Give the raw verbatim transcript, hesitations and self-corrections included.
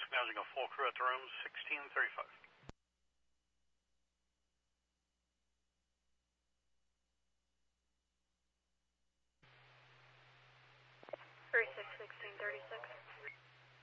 Managing a full crew at the room, sixteen thirty-five. thirty-six, sixteen thirty-six.